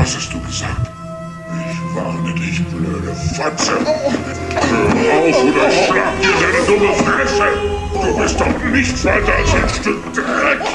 Was hast du gesagt? Ich warne dich, blöde Fotze. Hör auf oder ich schlag dir deine dumme Fresse. Du bist doch nichts weiter als ein Stück Dreck.